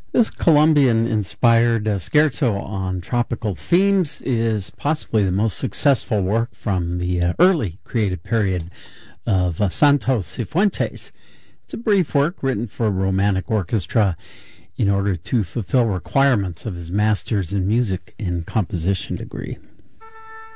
This Colombian-inspired scherzo on tropical themes is possibly the most successful work from the early creative period of Santos Cifuentes. It's a brief work written for romantic orchestra in order to fulfill requirements of his master's in music and composition degree.